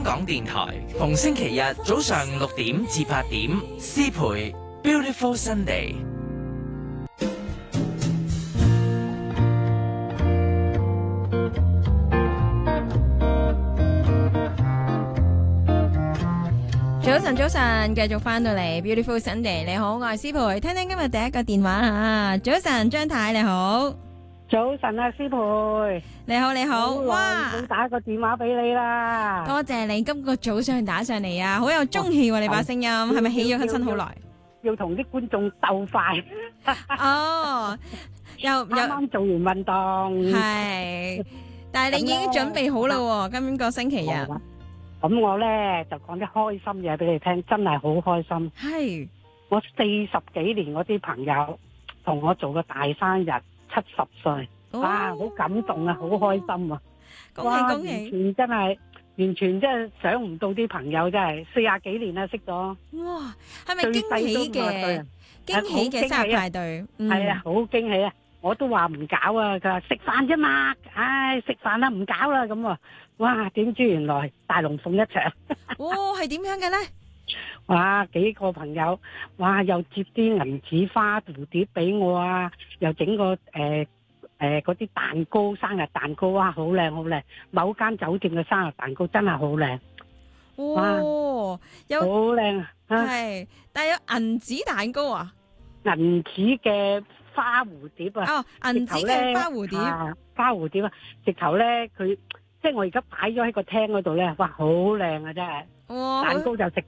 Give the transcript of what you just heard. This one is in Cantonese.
港電台，逢星期日早上6點至8點，詩培 Beautiful Sunday。 早晨，繼續翻到嚟 Beautiful Sunday。你好，我係詩培，聽聽今日第一個電話吓。早晨，張太你好。 早晨啊，詩培， 你好你好， 哇，冇打個電話俾你啦。 多謝你今個早上打上嚟啊，好有中氣喎！你把聲音係咪起咗身好耐？ 要同啲觀眾鬥快。 哦，又啱啱做完運動， 係，但係你已經準備好啦，今個星期日。 咁我咧就講啲開心嘢俾你聽，真係好開心。 係， 我40幾年嗰啲朋友同我做個大生日，70歲，哇，好感動啊，好開心啊！ 恭喜恭喜！ 完全真係想唔到啲朋友真係40幾年啦，識咗。 哇，係咪驚喜嘅？驚喜嘅生日派對， 係啊，好驚喜啊！我都話唔搞啊，佢話食飯啫嘛，唉，食飯啦，唔搞啦咁啊！哇，點知原來大龍鳳一場。 哦，係點樣嘅咧？ 哇，幾個朋友，哇，又接啲銀紙花蝴蝶俾我啊，又整個嗰啲蛋糕，生日蛋糕啊，好靚好靚。某間酒店嘅生日蛋糕真係好靚。 哦，有好靚啊！ 係，但係有銀紙蛋糕啊？ 銀紙嘅花蝴蝶啊！ 哦，銀紙嘅花蝴蝶， 花蝴蝶啊！直頭咧，佢即係我而家擺咗喺個廳嗰度咧，哇，好靚啊！真係， 哇， 蛋糕就食